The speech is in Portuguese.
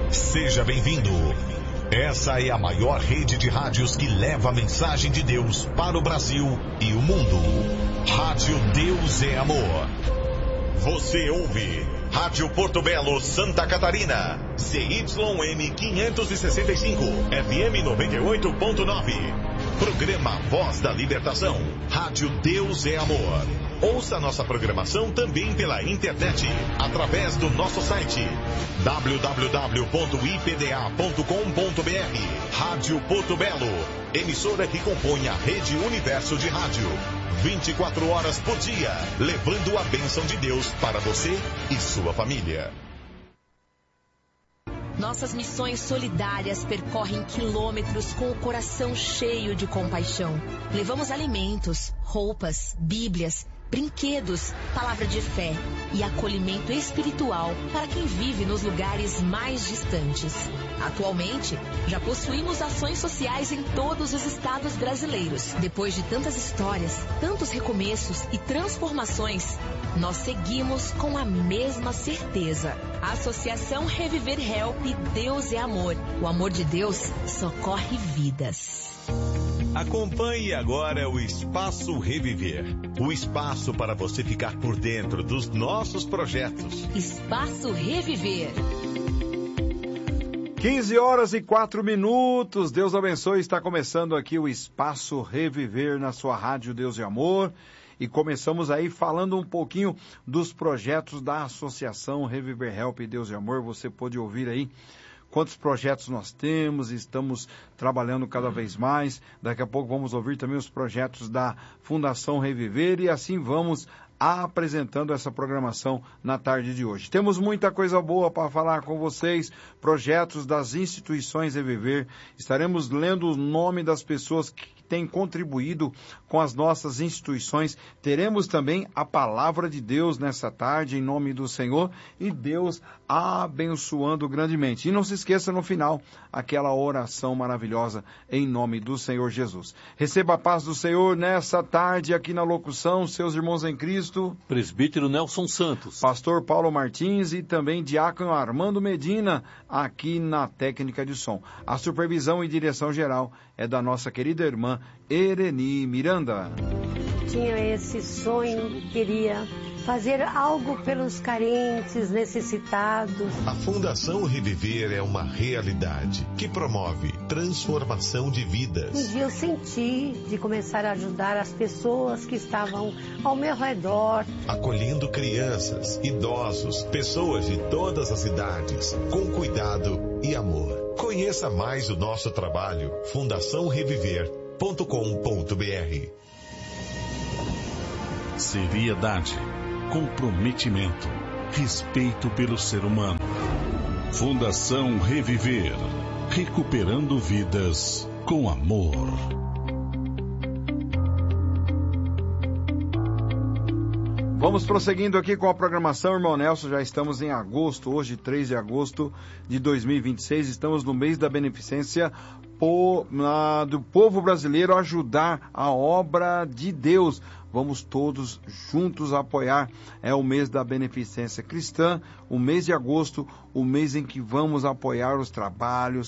Seja bem-vindo. Essa é a maior rede de rádios que leva a mensagem de Deus para o Brasil e o mundo. Rádio Deus é Amor. Você ouve Rádio Porto Belo, Santa Catarina. CYM 565, FM 98.9. Programa Voz da Libertação. Rádio Deus é Amor. Ouça nossa programação também pela internet, através do nosso site www.ipda.com.br. Rádio Porto Belo, emissora que compõe a Rede Universo de Rádio. 24 horas por dia, levando a bênção de Deus para você e sua família. Nossas missões solidárias percorrem quilômetros com o coração cheio de compaixão. Levamos alimentos, roupas, bíblias, brinquedos, palavra de fé e acolhimento espiritual para quem vive nos lugares mais distantes. Atualmente, já possuímos ações sociais em todos os estados brasileiros. Depois de tantas histórias, tantos recomeços e transformações, nós seguimos com a mesma certeza. A Associação Reviver Help Deus é Amor. O amor de Deus socorre vidas. Acompanhe agora o Espaço Reviver. O espaço para você ficar por dentro dos nossos projetos. Espaço Reviver. 15h04. Deus abençoe. Está começando aqui o Espaço Reviver na sua rádio Deus é Amor. E começamos aí falando um pouquinho dos projetos da Associação Reviver Help Deus é Amor. Você pôde ouvir aí quantos projetos nós temos, estamos trabalhando cada vez mais. Daqui a pouco vamos ouvir também os projetos da Fundação Reviver e assim vamos apresentando essa programação na tarde de hoje. Temos muita coisa boa para falar com vocês, projetos das instituições Reviver. Estaremos lendo o nome das pessoas que têm contribuído com as nossas instituições. Teremos também a palavra de Deus nessa tarde, em nome do Senhor, e Deus abençoando grandemente. E não se esqueça no final, aquela oração maravilhosa em nome do Senhor Jesus. Receba a paz do Senhor nessa tarde aqui na locução, seus irmãos em Cristo. Presbítero Nelson Santos. Pastor Paulo Martins e também Diácono Armando Medina aqui na técnica de som. A supervisão e direção geral é da nossa querida irmã Ereni Miranda. Tinha esse sonho, queria fazer algo pelos carentes, necessitados. A Fundação Reviver é uma realidade que promove transformação de vidas. Um dia eu senti de começar a ajudar as pessoas que estavam ao meu redor. Acolhendo crianças, idosos, pessoas de todas as idades, com cuidado e amor. Conheça mais o nosso trabalho, fundaçãoreviver.com.br. Seriedade, comprometimento, respeito pelo ser humano. Fundação Reviver, recuperando vidas com amor. Vamos prosseguindo aqui com a programação, irmão Nelson. Já estamos em agosto, hoje 3 de agosto de 2026. Estamos no mês da beneficência do povo brasileiro ajudar a obra de Deus. Vamos todos juntos apoiar. É o mês da beneficência cristã, o mês de agosto, o mês em que vamos apoiar os trabalhos